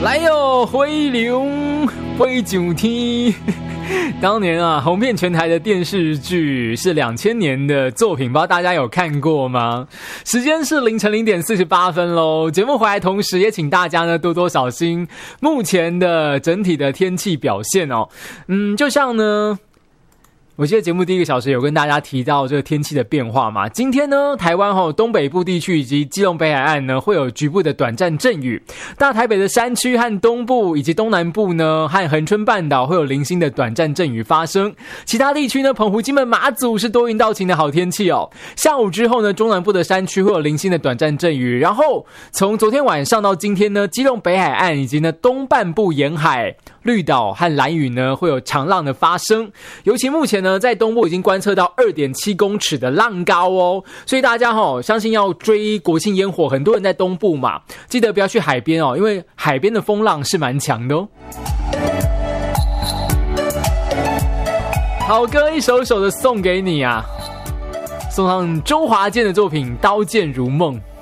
来哟，飞龙飞上天。当年啊，红遍全台的电视剧是2000年的作品，不知道大家有看过吗？时间是凌晨0点48分咯。节目回来同时，也请大家呢多多小心目前的整体的天气表现哦。就像呢。我记得节目第1个小时有跟大家提到这个天气的变化嘛。今天呢，台湾东北部地区以及基隆北海岸呢，会有局部的短暂阵雨。大台北的山区和东部以及东南部呢，和恒春半岛会有零星的短暂阵雨发生。其他地区呢，澎湖、金门、马祖是多云到晴的好天气哦。下午之后呢，中南部的山区会有零星的短暂阵雨。然后从昨天晚上到今天呢，基隆北海岸以及呢东半部沿海、绿岛和兰屿呢，会有长浪的发生。尤其目前呢，在东部已经观测到2.7公尺的浪高哦，所以大家相信要追国庆烟火，很多人在东部嘛，记得不要去海边哦，因为海边的风浪是蛮强的哦。好歌一首首的送给你啊，送上周华健的作品《刀剑如梦》。